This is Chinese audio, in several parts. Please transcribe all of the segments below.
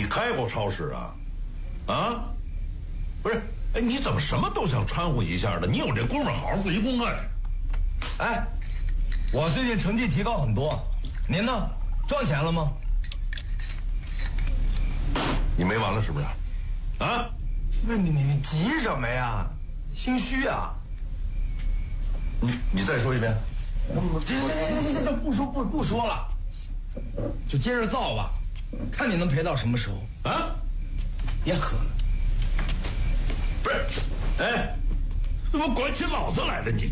开过超市啊？啊？不是，哎，你怎么什么都想掺和一下的？你有这功夫，好好做一功课。 哎，我最近成绩提高很多，您呢？赚钱了吗？ 你没完了是不是？啊？ 那你急什么呀？心虚啊？ 你再说一遍。 这不说了，就接着造吧，看你能赔到什么时候啊！ 别喝了。 不是，哎，怎么管起老子来了你？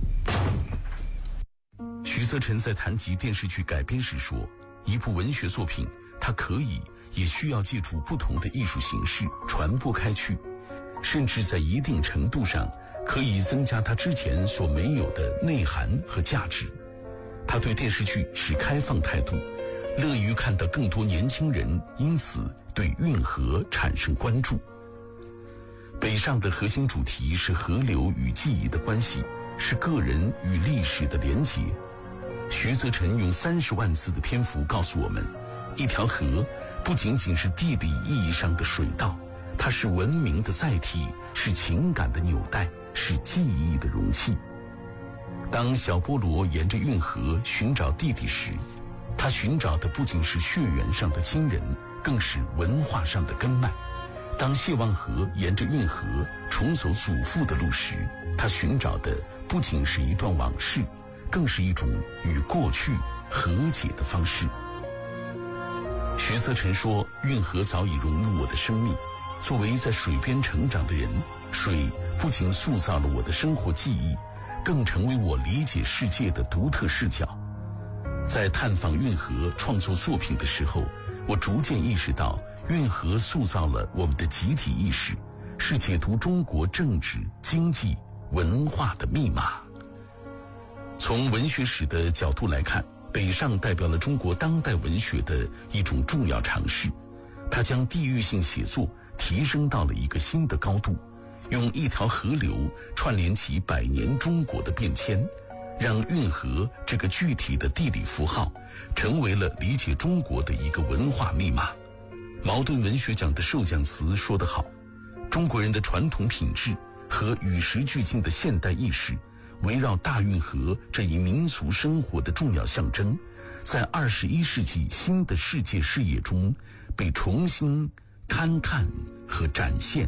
徐则臣在谈及电视剧改编时说，一部文学作品，它可以也需要借助不同的艺术形式传播开去，甚至在一定程度上可以增加它之前所没有的内涵和价值。他对电视剧持开放态度，乐于看到更多年轻人因此对运河产生关注。北上的核心主题是河流与记忆的关系，是个人与历史的连结。徐则臣用30万字的篇幅告诉我们，一条河不仅仅是地理意义上的水道，它是文明的载体，是情感的纽带，是记忆的容器。当小波罗沿着运河寻找弟弟时，他寻找的不仅是血缘上的亲人，更是文化上的根脉。当谢望河沿着运河重走祖父的路时，他寻找的不仅是一段往事，更是一种与过去和解的方式。徐则臣说，运河早已融入我的生命，作为在水边成长的人，水不仅塑造了我的生活记忆，更成为我理解世界的独特视角。在探访运河创作作品的时候，我逐渐意识到，运河塑造了我们的集体意识，是解读中国政治、经济、文化的密码。从文学史的角度来看，北上代表了中国当代文学的一种重要尝试，它将地域性写作提升到了一个新的高度，用一条河流串联起100年中国的变迁，让运河这个具体的地理符号成为了理解中国的一个文化密码。茅盾文学奖的授奖词说得好，中国人的传统品质和与时俱进的现代意识，围绕大运河这一民族生活的重要象征，在21世纪新的世界视野中被重新勘看和展现。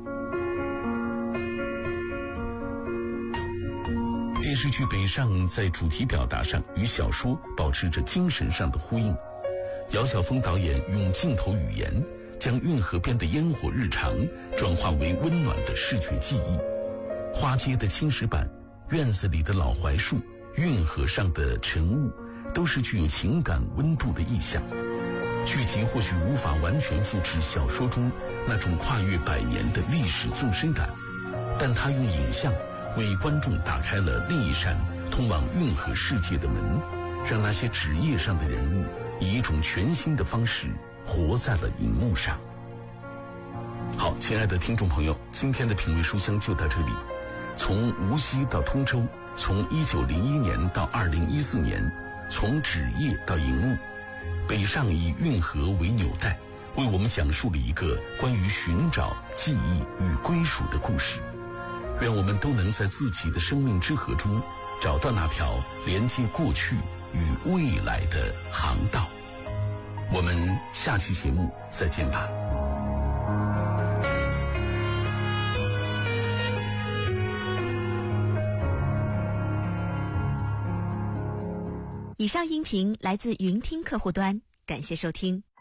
电视剧《北上》在主题表达上与小说保持着精神上的呼应。姚晓峰导演用镜头语言将运河边的烟火日常转化为温暖的视觉记忆，花街的青石板、院子里的老槐树、运河上的晨雾，都是具有情感温度的意象。剧集或许无法完全复制小说中那种跨越100年的历史纵深感，但它用影像为观众打开了另一扇通往运河世界的门，让那些纸页上的人物以一种全新的方式活在了荧幕上。好，亲爱的听众朋友，今天的品味书香就到这里。从无锡到通州，从1901年到2014年，从纸页到荧幕，北上以运河为纽带，为我们讲述了一个关于寻找、记忆与归属的故事。愿我们都能在自己的生命之河中找到那条连接过去与未来的航道。我们下期节目再见吧。 以上音频来自云听客户端，感谢收听。